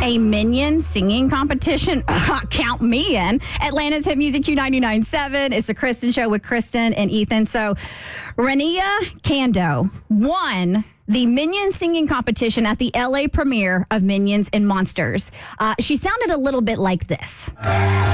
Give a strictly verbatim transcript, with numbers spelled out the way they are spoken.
A Minion singing competition? Count me in. Atlanta's Hit Music Q ninety-nine point seven. It's the Kristen Show with Kristen and Ethan. So, Rania Kando won the Minion singing competition at the L A premiere of Minions and Monsters. Uh, she sounded a little bit like this.